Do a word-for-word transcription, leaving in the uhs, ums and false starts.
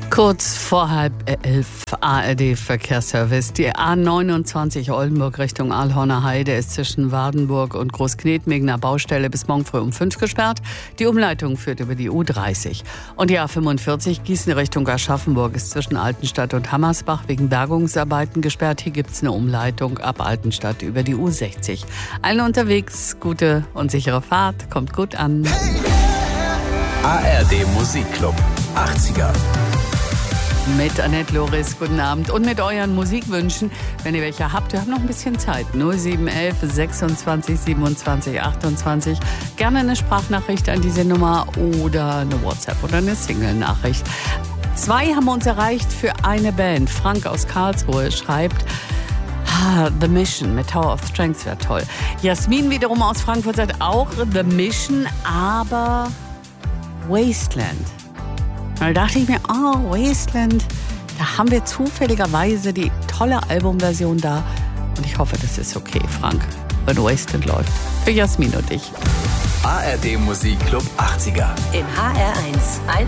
Kurz vor halb elf A R D-Verkehrsservice. Die A neunundzwanzig Oldenburg Richtung Alhorner Heide ist zwischen Wardenburg und Großknetmegener Baustelle bis morgen früh um fünf gesperrt. Die Umleitung führt über die U dreißig. Und die A fünfundvierzig Gießen Richtung Aschaffenburg ist zwischen Altenstadt und Hammersbach wegen Bergungsarbeiten gesperrt. Hier gibt es eine Umleitung ab Altenstadt über die U sechzig. Allen unterwegs gute und sichere Fahrt. Kommt gut an. A R D Musikclub achtziger. Mit Annette Loris, guten Abend. Und mit euren Musikwünschen, wenn ihr welche habt, wir haben noch ein bisschen Zeit. null sieben eins eins sechsundzwanzig siebenundzwanzig achtundzwanzig. Gerne eine Sprachnachricht an diese Nummer oder eine WhatsApp oder eine Single-Nachricht. Zwei haben uns erreicht für eine Band. Frank aus Karlsruhe schreibt, ah, The Mission mit Tower of Strength wäre toll. Jasmin wiederum aus Frankfurt sagt auch The Mission, aber Wasteland. Da dachte ich mir, oh, Wasteland, da haben wir zufälligerweise die tolle Albumversion da. Und ich hoffe, das ist okay, Frank, wenn Wasteland läuft. Für Jasmin und dich. A R D Musikclub achtziger. In H R eins, ein